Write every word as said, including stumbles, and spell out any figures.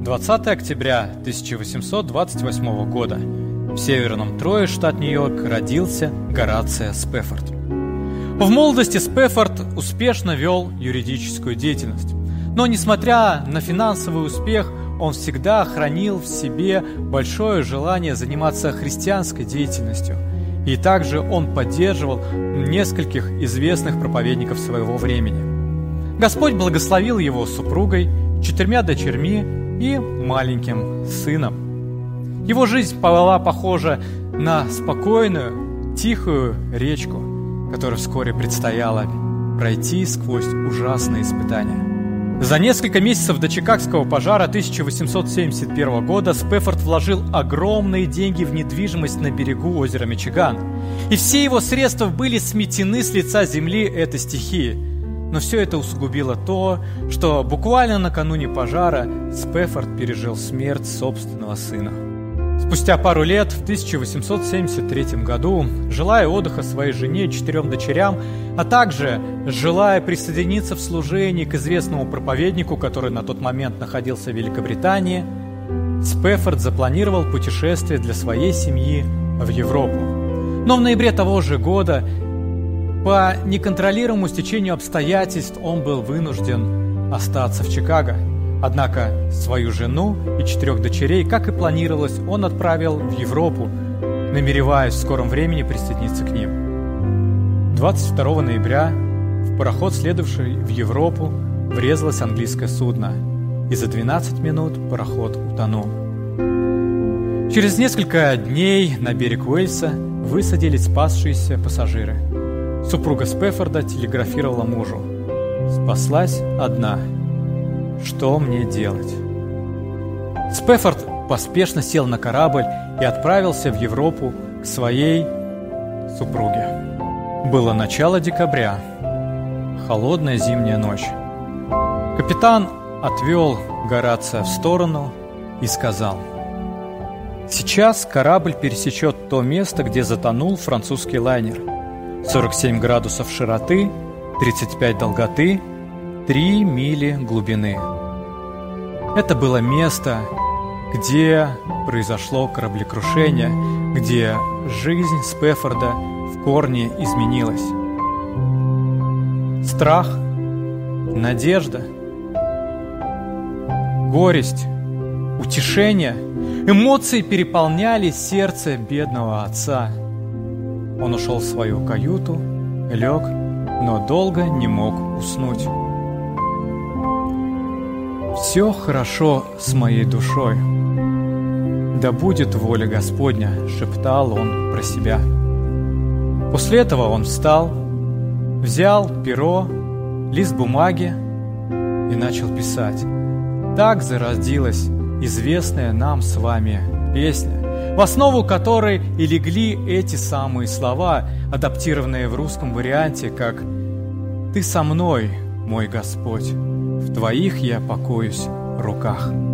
двадцатого октября тысяча восемьсот двадцать восьмого года в Северном Трое, штат Нью-Йорк, родился Горацио Спэффорд. В молодости Спэффорд успешно вел юридическую деятельность, но, несмотря на финансовый успех, он всегда хранил в себе большое желание заниматься христианской деятельностью, и также он поддерживал нескольких известных проповедников своего времени. Господь благословил его супругой, четырьмя дочерьми и маленьким сыном. Его жизнь была похожа на спокойную, тихую речку, которой вскоре предстояло пройти сквозь ужасные испытания. За несколько месяцев до Чикагского пожара тысяча восемьсот семьдесят первого года Спэффорд вложил огромные деньги в недвижимость на берегу озера Мичиган, и все его средства были сметены с лица земли этой стихии. Но все это усугубило то, что буквально накануне пожара Спэффорд пережил смерть собственного сына. Спустя пару лет, в тысяча восемьсот семьдесят третьем году, желая отдыха своей жене и четырем дочерям, а также желая присоединиться в служении к известному проповеднику, который на тот момент находился в Великобритании, Спэффорд запланировал путешествие для своей семьи в Европу. Но в ноябре того же года, по неконтролируемому стечению обстоятельств, он был вынужден остаться в Чикаго. Однако свою жену и четырех дочерей, как и планировалось, он отправил в Европу, намереваясь в скором времени присоединиться к ним. двадцать второго ноября в пароход, следовавший в Европу, врезалось английское судно, и за двенадцать минут пароход утонул. Через несколько дней на берег Уэльса высадились спасшиеся пассажиры. Супруга Спэффорда телеграфировала мужу: «Спаслась одна. Что мне делать?» Спэффорд поспешно сел на корабль и отправился в Европу к своей супруге. Было начало декабря, холодная зимняя ночь. Капитан отвел Горацио в сторону и сказал: «Сейчас корабль пересечет то место, где затонул французский лайнер. сорок семь градусов широты, тридцать пять долготы, три мили глубины. Это было место, где произошло кораблекрушение, где жизнь Спэффорда в корне изменилась. Страх, надежда, горесть, утешение, эмоции переполняли сердце бедного отца. Он ушел в свою каюту, лег, но долго не мог уснуть. «Все хорошо с моей душой. Да будет воля Господня», — шептал он про себя. После этого он встал, взял перо, лист бумаги и начал писать. Так зародилась известная нам с вами песня, в основу которой и легли эти самые слова, адаптированные в русском варианте как «Ты со мной, мой Господь, в Твоих я покоюсь руках».